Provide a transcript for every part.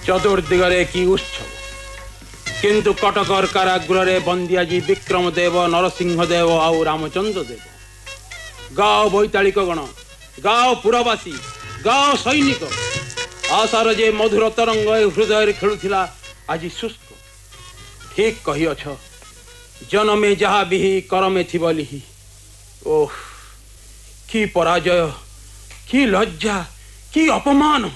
चतुर्दिगरे कि उत्सव किंतु कटकर कारागृह बंदी आज विक्रमदेव नरसिंहदेव आउ रामचंद्र देव गाओ बैतालिक गण गाओ पुरवासी गाओ सैनिक आशार जे मधुर तरंग हृदय खेलुला आज शुष्क ठीक कही अछ जनमे जहा बिही करमे थिबलिही ओह कि पराजय कि लज्जा कि अपमान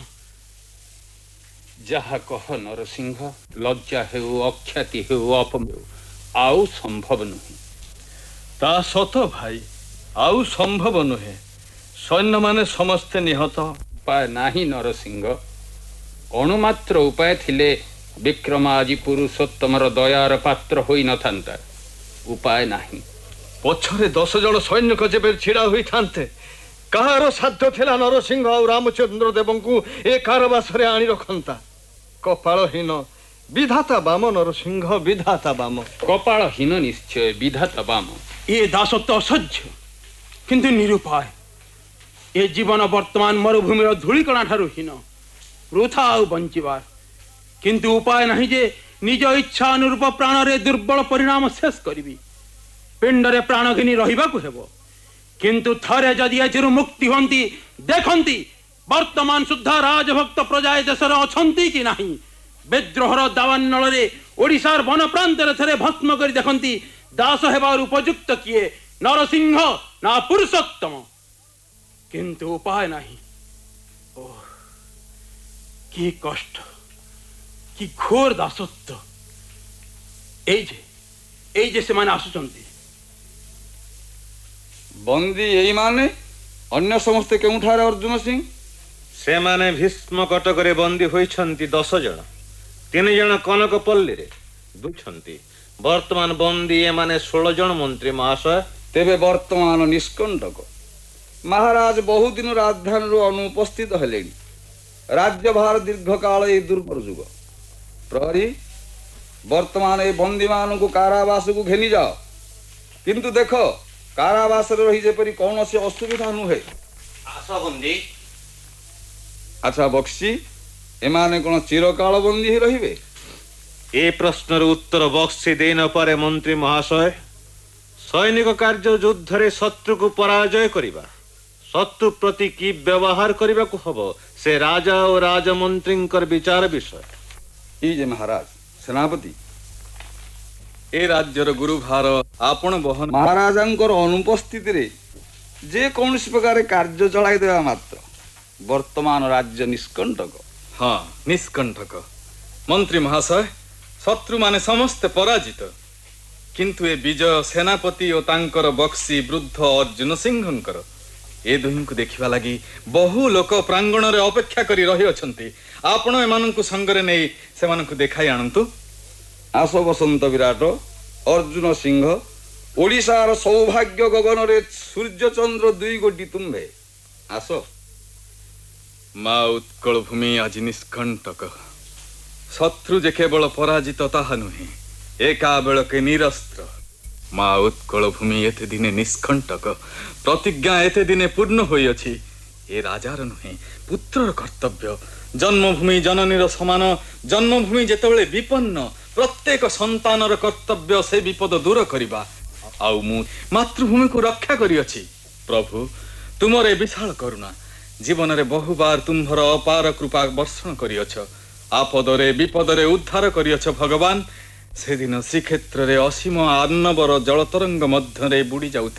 जहा कह नरसिंह लज्जा हेउ अख्याति हेउ अपमान आउ संभव नुहे ता सत भाई आउ संभव नुहे सैन्य माने समस्ते निहत उपाय नाही नरसिंह अणुमात्र उपाय थिले विक्रम आज पुरुषोत्तमर दयार पात्र होई न थांता उपाय नाही पछरे 10 जन सैनिक जेबे छिड़ा होई थांते कहार साध्य थिला नरसिंह और रामचंद्र देवंकु ए कारवासरे आनी रखंता कपाळहीन विधाता बाम नरसिंह विधाता बाम कपाळहीन निश्चय विधाता बाम ये दासत्व असह्य किंतु निरुपाय ए जीवन वर्तमान मरुभूमिर धूलिकणा ठारू हीन वृथा आउ बंचिबार किंतु उपाय नहीं जे निज इच्छा अनुरूप प्राण रे दुर्बल परिणाम शेष करिबी पिंडरे प्राण घिनी रहिबाकु हेबो किंतु थरे जदि एथिरु मुक्ति होंती देखंती वर्तमान सुद्धा राजभक्त प्रजाए देशर अछंती कि नाही विद्रोहर दावानल रे ओडिसार वन प्रांत रे थरे भस्म करी देखंती दास हेबार उपयुक्त किए नरसिंह ना पुरुषोत्तम किंतु उपाय नहीं ओह कि कष्ट कि घोर दासत्व एई जे से माने आसुचंती बंदी यही माने अन्य समस्ते केउठारे अर्जुन सिंह से माने भीष्म कटकरे बंदी होइछंती 10 जन 3 जन कनकपल्ली रे दुछंती वर्तमान बंदी ए माने 16 जन मंत्री महाशय तेबे वर्तमान निष्कंटक महाराज बहु दिन राजधानी अनुपस्थित हेलेनी राज्यभार दीर्घ काल ए दुर्बर जुग प्रहरी वर्तमान ए बंदी मानकु कारावास को घेनी जाओ किंतु देखो कारावास रही जेपरी कौन से असुविधा नुहे आस बंदी अच्छा बक्सी एमाने कोन चिरकाल बंदी ही रहिबे ए प्रश्नर उत्तर बक्सी देन पारे मंत्री महाशय सैनिक कार्य युद्ध रे शत्रु को पराजय करिबा शत्रु प्रति की व्यवहार करिबा को हबो से राजा और राजमंत्रींकर विचार विषय ई जे महाराज सेनापति ए राज्यर गुरुभार आपण बहन महाराजांकर अनुपस्थिति रे जे कौन प्रकार कार्य चलाई देवा मात्र वर्तमान राज्य निष्कंटक हाँ निष्कंटक मंत्री महाशय शत्रु माने समस्त पराजित किंतु ए विजय सेनापति और तांकर बक्सी वृद्ध अर्जुन सिंहंकर ए दुहिंकु देखिबा लागि बहु लोक प्रांगण रे अपेक्षा करी रहि अछंती आपण एमानंकु संगरे नै सेमानंकु देखाई आनंतु आस बसंत विराट अर्जुन सिंह ओडिशार सौभाग्य गगन रे सूर्य चंद्र दुई गोटी तुम्बे आस मा उत्कल भूमि आज निष्कंटक शत्रु जे केवल पराजित ताहा नुहे एका बेलके निरस्त्र मा उत्कल भूमि एते दिने निष्कंटक प्रतिज्ञा एते दिने पूर्ण होई अछि ए राजार नुहे पुत्रर कर्तव्य जन्मभूमि जननीर समान जन्मभूमि जेतेबेले विपन्न प्रत्येक संतानर कर्तव्य से विपद दूर करिबा आउ मु मातृभूमि को रक्षा करी अछि प्रभु तुमरे विशाल करुणा जीवन रे बहुबार तुम्हर अपार कृपा वर्षण करियछ आपदरे विपदरे उद्धार करियछ भगवान से दिन श्रीक्षेत्र रे असीम आर्णवर जलतरंग मध्य रे बुड़ी जाउथि